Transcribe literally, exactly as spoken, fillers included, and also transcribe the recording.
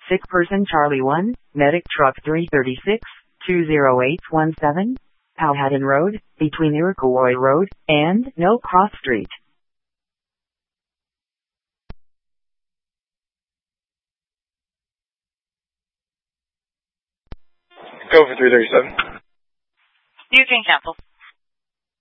Sick person Charlie one, medic truck three thirty-six, two zero eight one seven, Powhatan Road, between Iroquois Road and No Cross Street. Go for three thirty-seven. You can cancel.